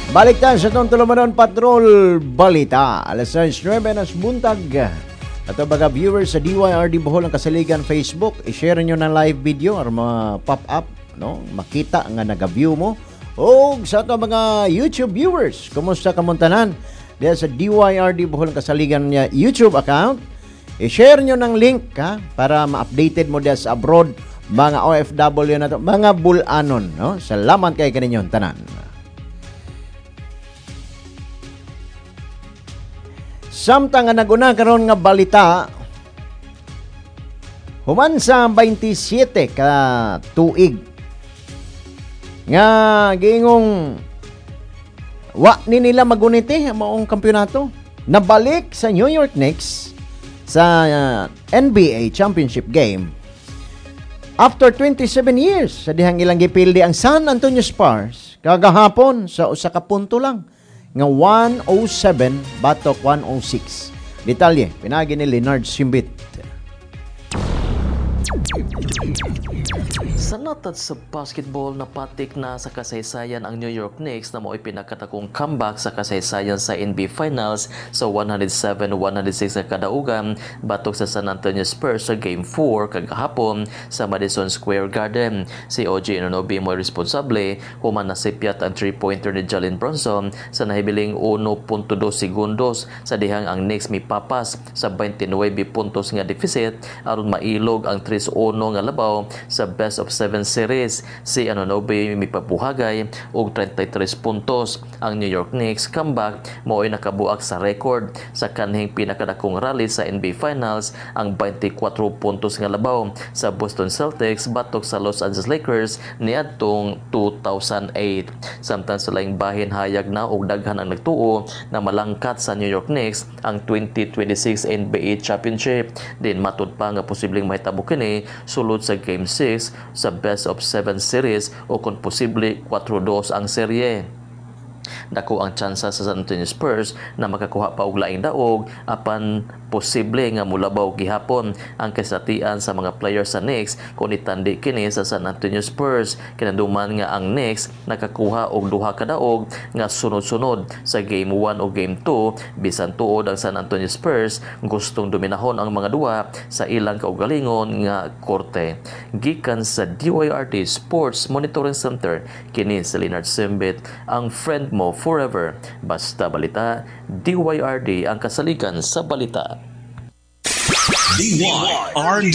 Balik tayo sa itong Tulumanon Patrol Balita. Alas 9 nas buntag. Ito baga viewers sa DYRD Bohol ang Kasaligan Facebook. I-share nyo ng live video or ma-pop up. No? Makita nga nag-view mo. O sa ito mga YouTube viewers. Kumusta kamuntanan? Dahil sa DYRD Bohol ang Kasaligan niya YouTube account. I-share nyo ng link ha, para ma-updated mo dahil sa abroad. Mga OFW na ito. Mga bulanon. No? Salamat kay kaninyon tanan. Samtang nga naguna karon nga balita, human sa 27 ka tuig nga gingong wa ni nila maguniti maong kampyonato, nabalik sa New York Knicks sa NBA Championship Game after 27 years sa dihang ilang gipildi ang San Antonio Spurs kagahapon sa usa ka punto lang nga 107 batok 106. Detalye pinagi ni Leonard Simbit. Sa natad sa basketball, napatik na sa kasaysayan ang New York Knicks na mo'y pinakatakong comeback sa kasaysayan sa NBA Finals sa 107-106 na kadaugan batok sa San Antonio Spurs sa Game 4 kagahapon sa Madison Square Garden. Si OG Anunoby mo'y responsable human nasipyat ang 3-pointer ni Jalen Brunson sa nahibiling 1.2 segundos sa dihang ang Knicks mipapas sa 29 puntos nga deficit aron mailog ang 3-1 nga labaw sa best of 7 series. Si Anunoby mipabuhagay og 33 puntos. Ang New York Knicks comeback mo'y nakabuak sa record sa kanhing pinakadakong rally sa NBA Finals ang 24 puntos nga labaw sa Boston Celtics batok sa Los Angeles Lakers niadtong 2008. Samtang sa laing bahin hayag na og daghan ang nagtuo na malangkat sa New York Knicks ang 2026 NBA Championship. Din matud pa nga posibleng mahitabo kini sulod sa Game 6 sa best of 7 series o kung posible 4-2 ang serye. Dako ang tsansa sa San Antonio Spurs na makakuha pa og laing daog apan posible nga mulabaw gihapon ang kasatian sa mga players sa Knicks kung itandi kini sa San Antonio Spurs. Kinaduman nga ang Knicks nakakuha og duha ka daog nga sunod-sunod sa Game 1 o Game 2 bisan tuod ang San Antonio Spurs gustong dominahon ang mga duwa sa ilang kaugalingon nga korte. Gikan sa DYRD Sports Monitoring Center kini sa Leonard Simbit, ang friend mo forever. Basta balita, DYRD ang kasaligan sa balita. DYRD.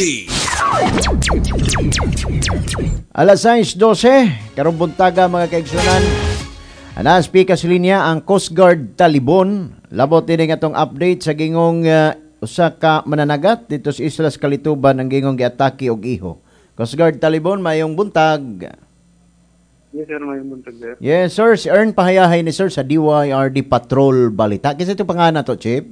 Alas 6:12, karong buntaga mga kaigsunan. Speaker sa linya ang Coast Guard Talibon. Labot din nga itong update sa gingong usa ka mananagat dito sa Islas Kalituban ang gingong giatake og iho. Coast Guard Talibon, mayong buntag. Yes, sir. May buntag, sir. Yes, sir. Si Ern pahayahay ni sir sa DYRD Patrol Balita. Kasi ito pangana to, Chip?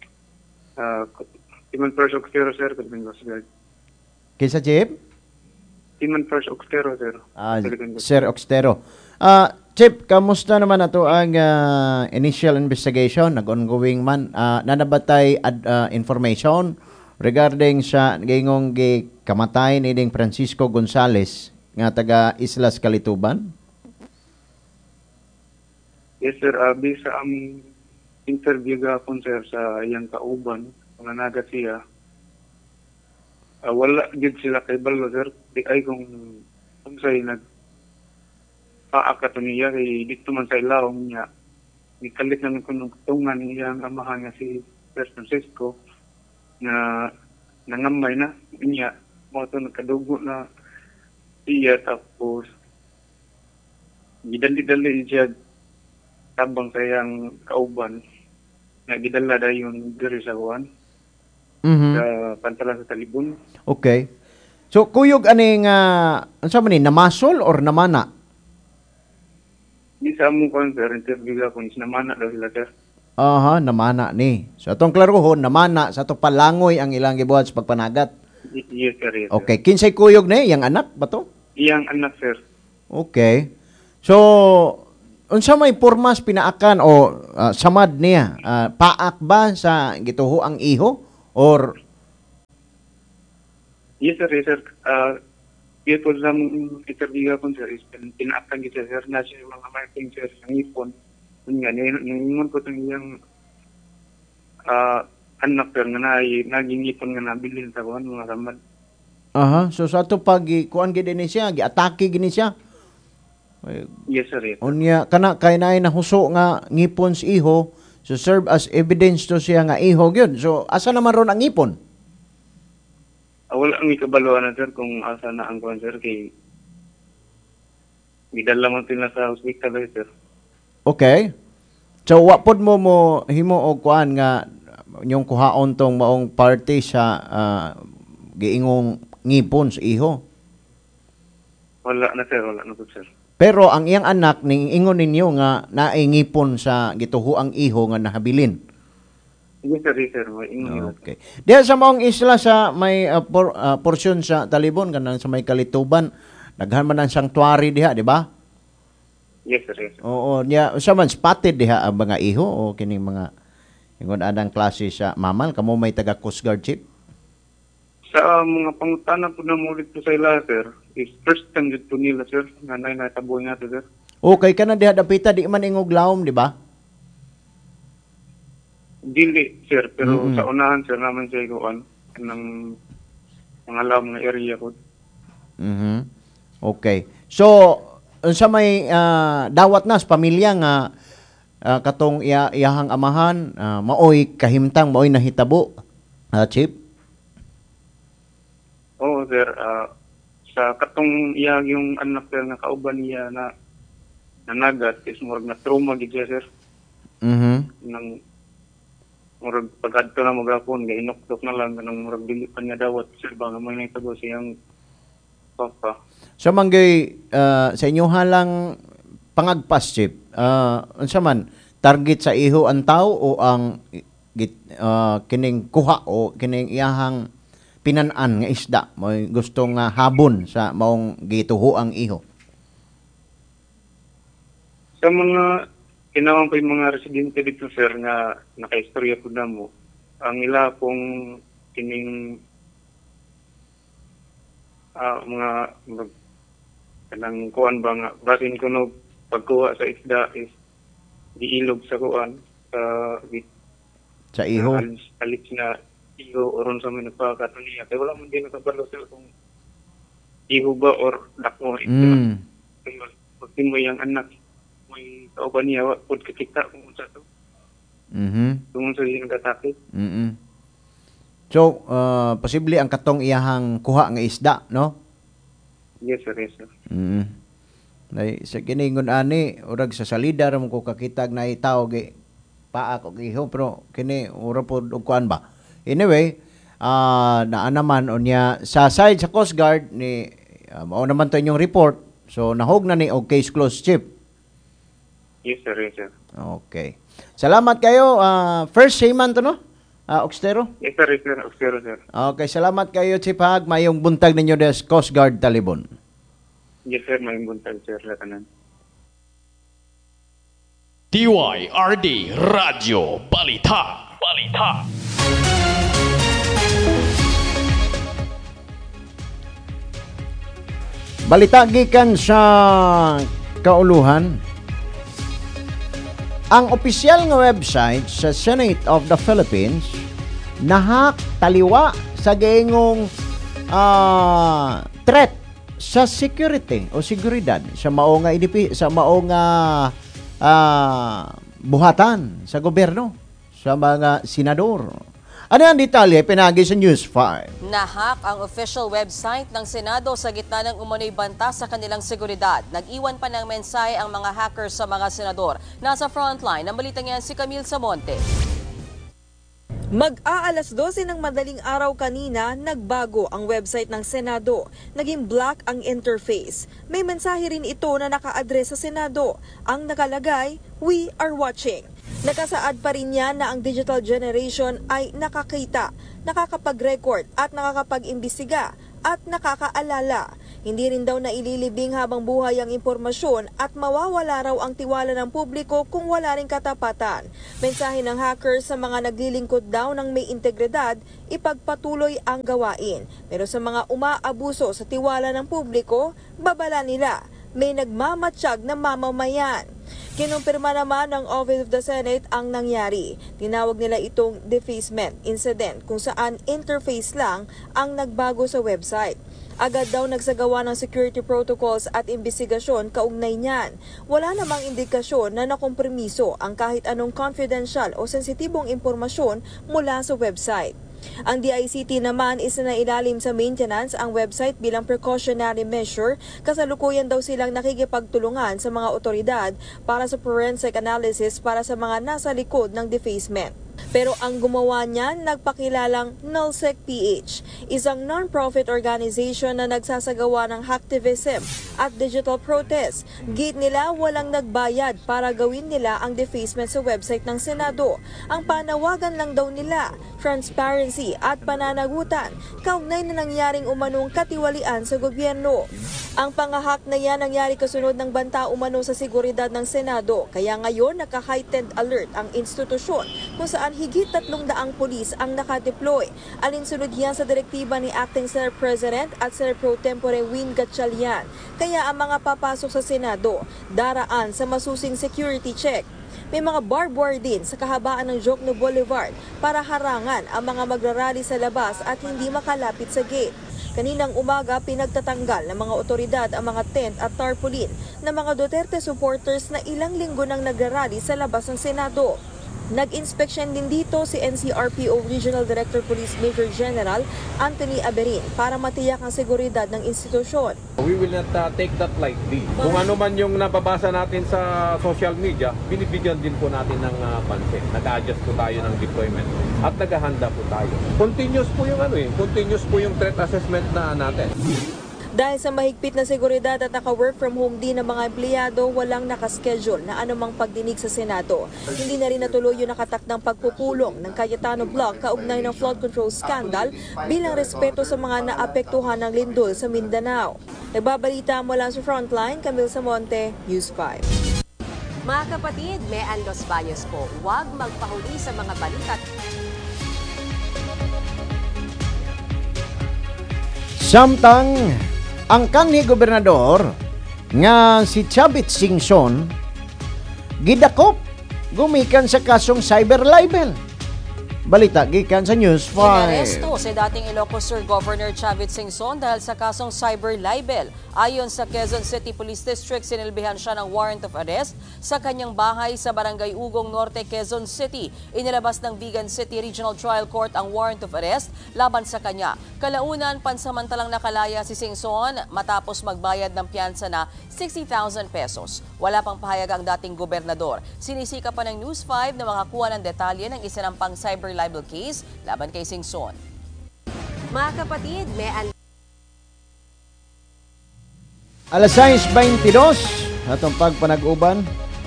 Timon First Oxtero, sir. Kalabing Coast Guard. Kisa, Chip? Timon First Oxtero, sir. Sir Oxtero. Chip, kamusta naman ato ang initial investigation? Nag-ongoing man. Nanabatay information regarding sa gingong kamatay ni Ding Francisco Gonzales nga taga Islas Kalituban? Yes, sir. Bisa ang interview gapon, sir, sa iyang kauban, nanagat siya. Wala gid sila kay Balo, sir. Di ay kung sa'y nagpaakat niya, kay dito man sa ilawang niya. Ikalit naman kung tungan niyang amahan nga si Pres Francisco na nangamay na niya. Mga ito nagkadugo na siya, tapos gidali-dali siya tabang sa iyang kauban na gidala na yung diri sa Juan sa pantalan sa Talibon. Okay. So, kuyog aning ano sa man namasol or namana? Di sa among konser, interview ako, namana daw sila, sir. Aha, namana ni. So, atong klarohon, namana sa to palangoy ang ilang gibuhat sa pagpanagat. Yes, sir. Yes, okay. Kinsay kuyog ni? Yang anak ba to? Iyang anak, sir. Okay. So, unsa may pormas pinaakan o samad niya? Paak ba sa gituho ang iho? Or? Yes, sir. Yes, sir. Yes, po sa interview ko, sir, is pinaakan kita, sir, na siya mga marking, sir, sa ngipon. Nga, ningon ko itong iyang anak pero nga nagingipon nga nabilin sa kuhan, mga ramad. Aha, so sa ato pag kuan gid ni siya, giatake gini siya. Yes, sir. Yes, sir. Unya kana kay naay nahuso nga ngipon sa iho, so serve as evidence to siya nga iho gyud. So asa naman ron ang ngipon? Wala ang ikabaluan na, sir, kung asa na ang kuhan, sir, kay gidala mo sila sa hospital, sir. Okay. So wa pod mo himo og kuan nga yung kuhaon tong maong party sa giingong ngipon sa iho. Wala na, sir. Wala na po, sir. Pero ang iyang anak ning ingon ninyo nga naay ngipon sa gituhuang iho nga nahabilin. Yes, sir. Yes, sir. May ingon nila. Okay. Diya sa maong isla sa may portion sa Talibon kanang sa may Kalituban, daghan man ang sanctuary diha, di ba? Yes, sir. Yes, sir. Oo, niya sa man spotted diha ang mga iho o kining mga ingon anang klase sa mamal kamo may taga Coast Guard chief. Sa mga pangutana po na mulit po sa ila, sir, is first time dito po nila, sir, nga nataboy nga to, sir. Okay ka na diha dapita di man ingog lawom, di ba? Dili, sir, pero sa unahan, sir, naman siya ikuan ng mga lawom nga area ko. Mhm. Okay. So sa may dawat na sa pamilya nga katong iyahang amahan maoy kahimtang maoy nahitabo, chief. Oo, sir. Sa katong iyang yung anak, sir, nga kauban niya na nanagat is murag na trauma gid siya, sir. Mhm. Nang murag pag-adto na magapon, nga inoktok na lang, nang murag dili pa niya dawat, sir, ba nga may nahitabo siyang papa. So manggay sa inyo halang pangagpas, chief. Unsa man target sa iho ang tao o ang kining kuha o kining iyahang pinan-an nga isda mo gustong habon sa maong gituho ang iho. Sa mga kinawang pa yung mga residente dito, sir, nga nakaistorya po na mo, ang ila pong kining mga kanang kuan ba nga, basin ko no pagkuha sa isda is diilog sa kuan Sa iho. alis na iho oron sa mga nagpakatuniya. Kaya wala man din nakabalo, sir, kung iho ba or dako ito. Pag mo yung anak, may kauban niya, pud kakita kung unsa to. Kung unsa yung nagkatake. So, posible ang katong iyahang kuha nga isda, no? Yes, sir. Yes, sir. Sa kiningon ani, urag sa salida ram ko kakitag na itaw gi paa ko iho, pero kini ura po og kuan ba. Anyway, naa naman unya sa side sa Coast Guard ni mao naman to inyong report. So nahog na ni og case closed, chief. Yes, sir. Yes, sir. Okay. Salamat kayo. First seaman to, no? Oxtero? Yes, sir. Yes, sir. Oxtero, sir. Okay, salamat kayo, Chief Hag. Mayong buntag ninyo des Coast Guard Talibon. Yes, sir. May buntag, sir. Latanan. DYRD Radio Balita. Balita gikan sa kauluhan. Ang opisyal nga website sa Senate of the Philippines nahak taliwa sa giingong threat sa security o seguridad sa mao nga buhatan sa gobyerno sa mga senador. Ano ang detalye pinagi sa News 5? Nahak ang official website ng Senado sa gitna ng umano'y banta sa kanilang seguridad. Nag-iwan pa ng mensahe ang mga hackers sa mga senador. Nasa frontline, ang balitang yan si Camille Samonte. Mag-aalas 12 ng madaling araw kanina, nagbago ang website ng Senado. Naging black ang interface. May mensahe rin ito na naka-address sa Senado. Ang nakalagay, "We are watching." Nakasaad pa rin niya na ang digital generation ay nakakita, nakakapag-record at nakakapag-imbestiga at nakakaalala. Hindi rin daw na ililibing habang buhay ang impormasyon at mawawala raw ang tiwala ng publiko kung wala ring katapatan. Mensahe ng hackers sa mga naglilingkod daw ng may integridad, ipagpatuloy ang gawain. Pero sa mga umaabuso sa tiwala ng publiko, babala nila. May nagmamatsyag na mamamayan. Kinumpirma naman ng Office of the Senate ang nangyari. Tinawag nila itong defacement incident kung saan interface lang ang nagbago sa website. Agad daw nagsagawa ng security protocols at investigasyon kaugnay niyan. Wala namang indikasyon na nakompromiso ang kahit anong confidential o sensitibong impormasyon mula sa website. Ang DICT naman is na ilalim sa maintenance ang website bilang precautionary measure. Kasalukuyan daw silang nakikipagtulungan sa mga otoridad para sa forensic analysis para sa mga nasa likod ng defacement. Pero ang gumawa niyan nagpakilalang Nullsec PH, isang non-profit organization na nagsasagawa ng hacktivism at digital protest. Gate nila walang nagbayad para gawin nila ang defacement sa website ng Senado. Ang panawagan lang daw nila, transparency at pananagutan, kaugnay na nangyaring umanong katiwalian sa gobyerno. Ang pangahak na yan nangyari kasunod ng banta umano sa seguridad ng Senado, kaya ngayon naka-heightened alert ang institusyon kung saan higit 300 pulis ang nakadeploy. Alinsunod yan sa direktiba ni Acting Senate President at Senate Pro Tempore Win Gatchalian. Kaya ang mga papasok sa Senado, daraan sa masusing security check. May mga barbed wire din sa kahabaan ng Jokno Boulevard para harangan ang mga magrarally sa labas at hindi makalapit sa gate. Kaninang umaga, pinagtatanggal ng mga otoridad ang mga tent at tarpaulin ng mga Duterte supporters na ilang linggo nang nagrarally sa labas ng Senado. Nag-inspeksyon din dito si NCRPO Regional Director Police Major General Anthony Aberin para matiyak ang seguridad ng institusyon. We will not take that lightly. Kung ano man yung nababasa natin sa social media, binibigyan din po natin ng pansin. Nag-adjust po tayo ng deployment at naghahanda po tayo. Continuous po yung threat assessment na natin. Dahil sa mahigpit na seguridad at naka-work from home din ng mga empleyado, walang nakaschedule na anumang pagdinig sa Senado. Hindi na rin natuloy yung nakatakdang pagpupulong ng Cayetano Block kaugnay ng flood control scandal bilang respeto sa mga naapektuhan ng lindol sa Mindanao. Nagbabalita mula sa Frontline, Camille Samonte, News 5. Mga kapatid, Mean Los Baños po, huwag magpahuli sa mga balita. Samtang ang kanhi gobernador nga si Chavit Singson gidakop gumikan sa kasong cyber libel. Balita gikan sa News 5. Inaresto si dating Ilocos Sur Governor Chavit Singson dahil sa kasong cyber libel. Ayon sa Quezon City Police District, sinilbihan siya ng warrant of arrest sa kanyang bahay sa Barangay Ugong Norte, Quezon City. Inilabas ng Vigan City Regional Trial Court ang warrant of arrest laban sa kanya. Kalaunan, pansamantalang nakalaya si Singson matapos magbayad ng piyansa na 60,000 pesos. Wala pang pahayag ang dating gobernador. Sinisika pa ng News 5 na makakuha ng detalye ng isinampang cyber libel case laban kay Singson. Mga kapatid, Mean Alas 6:22 atong pagpanag-uban.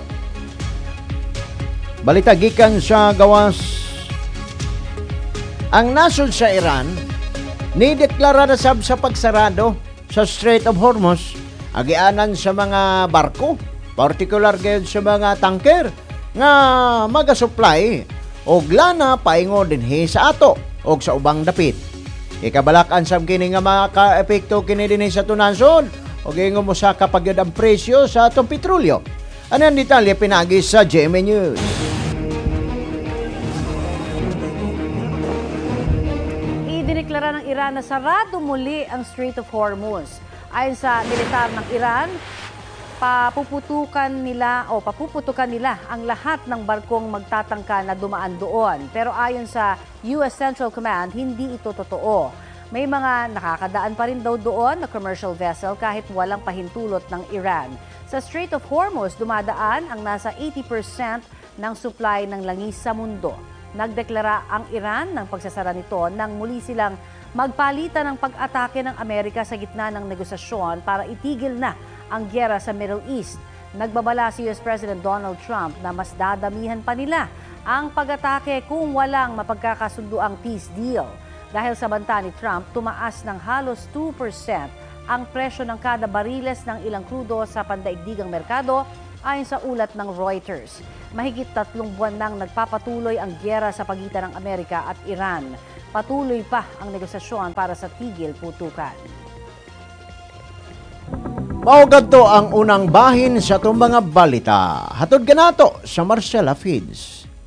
Balita gikan sa gawas. Ang nasod sa Iran ni deklara na sab sa pagsarado sa Strait of Hormuz agianan sa mga barko, particular gyud sa mga tanker nga magasupply og lana paingo dinhi sa ato og sa ubang dapit. Ikabalakan sab kini nga maka-epekto kini dinhi sa tunasod o gingo mo sa kapag ang presyo sa atong petrolyo. Ano ang detalye pinagi sa GMA News? Idineklara ng Iran na sarado muli ang Strait of Hormuz. Ayon sa militar ng Iran, papuputukan nila ang lahat ng barkong magtatangka na dumaan doon. Pero ayon sa US Central Command, hindi ito totoo. May mga nakakadaan pa rin daw doon na commercial vessel kahit walang pahintulot ng Iran. Sa Strait of Hormuz, dumadaan ang nasa 80% ng supply ng langis sa mundo. Nagdeklara ang Iran ng pagsasara nito nang muli silang magpalitan ng pag-atake ng Amerika sa gitna ng negosasyon para itigil na ang gyera sa Middle East. Nagbabala si US President Donald Trump na mas dadamihan pa nila ang pag-atake kung walang mapagkakasunduang peace deal. Dahil sa banta ni Trump, tumaas ng halos 2% ang presyo ng kada bariles ng ilang krudo sa pandaigdigang merkado ayon sa ulat ng Reuters. Mahigit 3 buwan nang nagpapatuloy ang gyera sa pagitan ng Amerika at Iran. Patuloy pa ang negosasyon para sa tigil putukan. Maugad to ang unang bahin sa itong mga balita. Hatod ka nato sa Marcela Feeds.